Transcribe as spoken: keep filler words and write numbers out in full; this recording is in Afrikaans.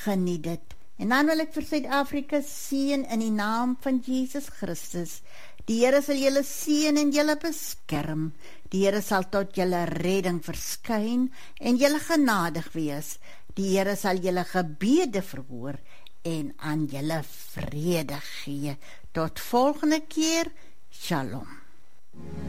geniet dit. En dan wil ek vir Suid-Afrika seën in die naam van Jesus Christus. Die Here sal julle seën en julle beskerm. Die Here sal tot julle redding verskyn en julle genadig wees. Die Here sal julle gebede verhoor en aan julle vrede gee. Tot volgende keer. Shalom.